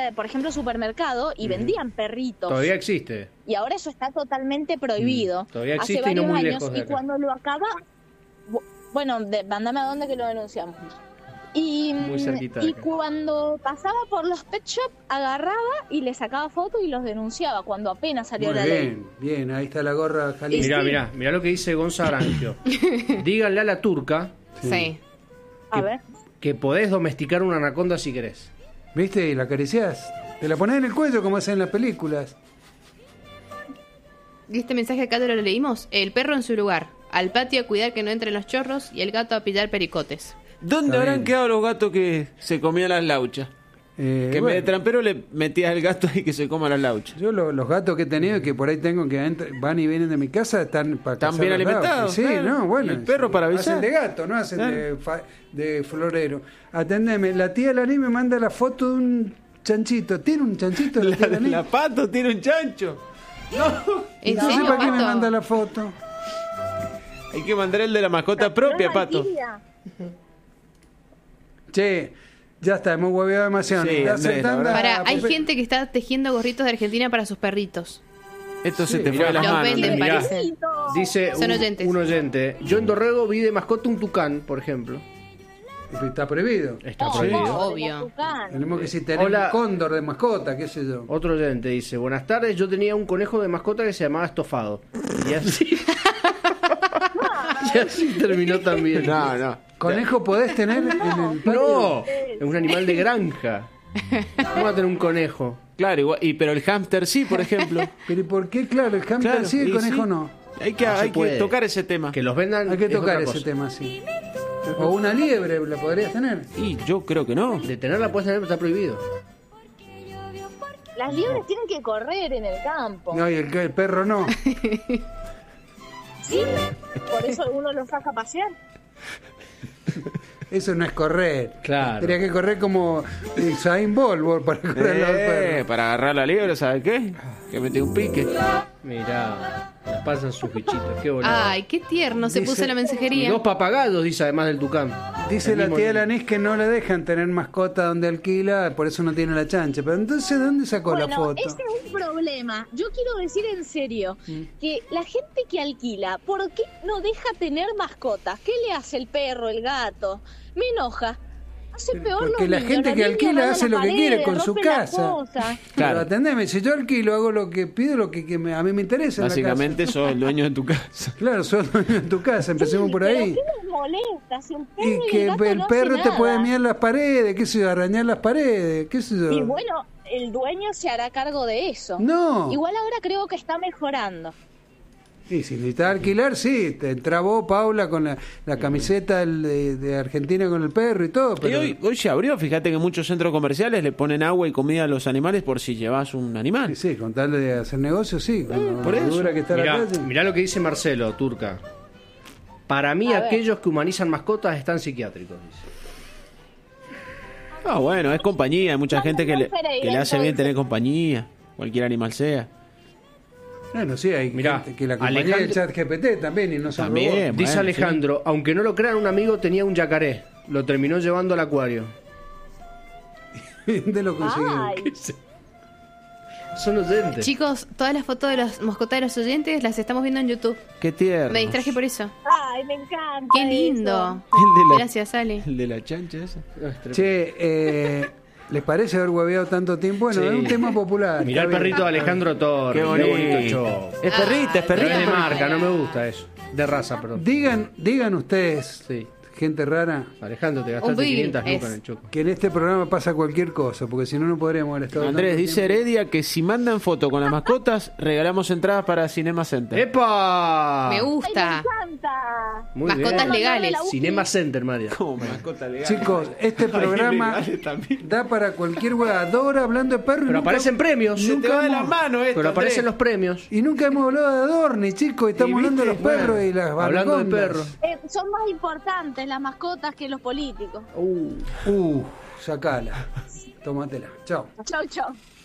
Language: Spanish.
por ejemplo, supermercado y vendían perritos. Todavía existe. Y ahora eso está totalmente prohibido. Todavía existe Hace y no varios muy años. lejos de Y acá. cuando lo acaba... Bueno, mándame a dónde que lo denunciamos. Y, Muy cerquita de y acá. cuando pasaba por los pet shop, agarraba y le sacaba fotos y los denunciaba cuando apenas salió Muy la ley. bien, bien, ahí está la gorra Jalil. Mirá lo que dice Gonza Arangio. Díganle a la turca Sí. A ver. que podés domesticar una anaconda si querés. ¿Viste? Y la acariciás. Te la ponés en el cuello como hacen en las películas. ¿Y este mensaje acá te lo leímos? El perro en su lugar. Al patio a cuidar que no entren los chorros y el gato a pillar pericotes. ¿Dónde Está habrán bien. quedado los gatos que se comían las lauchas? Que en vez de Bueno, trampero le metías el gato y que se coma las lauchas. yo los gatos que he tenido, que por ahí tengo que van y vienen de mi casa, están para Están cazar bien los alimentados, lauchas. Sí, claro. no, bueno. Y el perro para avisar. Hacen de gato, no hacen de florero. Atendeme, la tía Lani me manda la foto de un chanchito. ¿Tiene un chanchito la tía Lani? La Pato tiene un chancho. ¿En No sé serio, para qué me Pato? manda la foto. Hay que mandar el de la mascota propia, Pato. Che, ya está, hemos hueveado demasiado. Sí, Está Andrés, sentando la verdad. Hay papel- gente que está tejiendo gorritos de Argentina para sus perritos. Esto se Sí, te fue de las Los manos. venden, Andrés. Mirá. parece. Dice Son oyentes. un oyente. Yo en Dorrego vi de mascota un tucán, por ejemplo. Está prohibido. Está prohibido. Obvio. Tenemos que si tener Hola. un cóndor de mascota, qué sé yo. Otro oyente dice, buenas tardes, yo tenía un conejo de mascota que se llamaba Estofado. Y así... y así terminó también. No. ¿Conejo podés tener en el patio? No, es un animal de granja. ¿Cómo va a tener un conejo? Claro, igual, pero el hámster sí, por ejemplo. Pero ¿y por qué? Claro, el hámster Claro, sí, el y conejo sí. no. Hay que, No se hay que puede. tocar ese tema. Que los vendan Hay que es tocar otra ese cosa. tema, sí. O una liebre, ¿la podrías tener? Y yo creo que no. De tenerla puedes tener, pero está prohibido. Las liebres tienen que correr en el campo. No, y el perro no. Sí, por eso uno lo saca a pasear. Eso no es correr. Claro. Tendría que correr como Usain Bolt para correr al lado del perro. Para agarrar la liebre, ¿sabes qué? Que metí un pique. Mirá, las pasan sus bichitos, qué bonito. Ay, qué tierno se Dice- puso la Y mensajería. 2 papagayos, dice además del tucán. Dice El la mismo tía nombre. Lanís que no le dejan tener mascota donde alquila, por eso no tiene la chancha. Pero entonces, ¿de dónde sacó la Bueno, foto? ese es un problema. Yo quiero decir en serio que la gente que alquila, ¿por qué no deja tener mascotas? ¿Qué le hace el perro, el gato? Me enoja. Hace peor Porque los la niños. gente Los que niños alquila van a hace las lo que quiere paredes, con su rompen las casa. cosas. Pero Claro. atendeme, si yo alquilo, hago lo que pido, lo que a mí me interesa. en la Básicamente casa. sos el dueño de tu casa. Claro, sos dueño de tu casa, empecemos por ¿Pero ahí. qué les molesta? Si un perro Y y que el gato el no perro hace te puede nada. mirar las paredes, qué sé yo, arañar las paredes, qué sé yo. Y bueno, el dueño se hará cargo de eso. No. Igual ahora creo que está mejorando. Y si necesitas alquilar, sí, te entra vos, Paula, con la camiseta de Argentina con el perro y todo. Y Pero hoy se abrió, fíjate que muchos centros comerciales le ponen agua y comida a los animales por si llevas un animal. sí, con tal de hacer negocio, sí. Con por la eso. dura que está la Mirá, calle. mirá lo que dice Marcelo, turca. Para mí, A ver. aquellos que humanizan mascotas están psiquiátricos, dice. Ah, bueno, es compañía. Hay mucha gente que le hace bien entonces. tener compañía, cualquier animal sea. Bueno, sí, hay Mirá, gente que la compañía del chat GPT también y no son También. robots. Bueno, Dice Alejandro, aunque no lo crean, un amigo tenía un yacaré. Lo terminó llevando al acuario. ¿Dónde lo consiguieron? Ay, Son oyentes. Chicos, todas las fotos de los mascotas de los oyentes las estamos viendo en YouTube. Qué tierno. Me distraje por eso. ay, me encanta. Qué lindo. El de la- Gracias, Ale. El de la chancha esa. Che, ¿les parece haber hueveado tanto tiempo? Bueno, Sí. es un tema popular. Mirá el está bien. perrito de Alejandro Torres. Qué bonito. show. Es perrita, es Pero es perrita. de marca, no me gusta eso. De raza, perdón. Digan ustedes, Sí. gente rara, Alejandro, te Un gastaste bill 500 lucas es. en el choco. que en este programa pasa cualquier cosa, porque si no, no podríamos haber estado Andrés, tanto dice tiempo. Heredia que si mandan foto con las mascotas, regalamos entradas para Cinema Center. ¡Epa! Me Ay, gusta. me encanta. Muy Mascotas bien. legales. Cinema Center, María. Como mascota legal. Chicos, este programa da para cualquier huevadora hablando de perros. y Pero nunca- aparecen premios. Se te va de hemos- las manos esto, Pero aparecen Andrés. los premios. Y nunca hemos hablado de Adorni, chicos. Estamos Y hablando de los viste, perros bueno, y las hablando de anacondas. perros. Son más importantes las mascotas que los políticos. Sacala. Tómatela. Chao. Chau, chau.